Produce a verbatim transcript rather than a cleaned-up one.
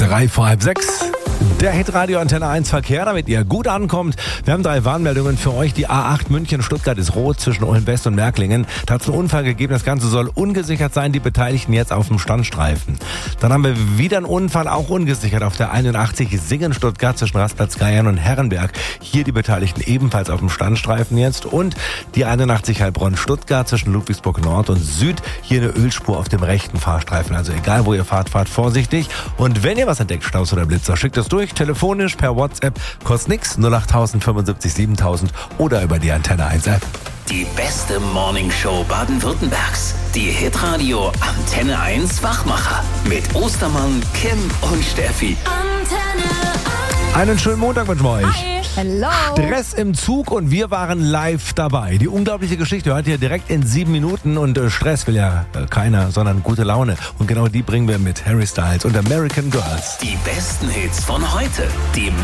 Drei vor halb sechs. Der Hitradio Antenne eins Verkehr, damit ihr gut ankommt. Wir haben drei Warnmeldungen für euch. Die A acht München-Stuttgart ist rot zwischen Ulm West und Märklingen. Da hat es einen Unfall gegeben. Das Ganze soll ungesichert sein. Die Beteiligten jetzt auf dem Standstreifen. Dann haben wir wieder einen Unfall, auch ungesichert, auf der einundachtzig Singen-Stuttgart zwischen Rastplatz Geiern und Herrenberg. Hier die Beteiligten ebenfalls auf dem Standstreifen jetzt. Und die einundachtzig Heilbronn-Stuttgart zwischen Ludwigsburg Nord und Süd. Hier eine Ölspur auf dem rechten Fahrstreifen. Also egal, wo ihr fahrt, fahrt vorsichtig. Und wenn ihr was entdeckt, Staus oder Blitzer, schickt es durch. Telefonisch, per WhatsApp, kostet nix, null acht fünfundsiebzig siebentausend oder über die Antenne eins App. Die beste Morningshow Baden-Württembergs. Die Hitradio Antenne eins Wachmacher. Mit Ostermann, Kim und Steffi. Antenne eins. Einen schönen Montag wünschen wir euch. Hi. Hello. Stress im Zug und wir waren live dabei. Die unglaubliche Geschichte hört ihr direkt in sieben Minuten und äh, Stress will ja äh, keiner, sondern gute Laune. Und genau die bringen wir mit Harry Styles und American Girls. Die besten Hits von heute. Die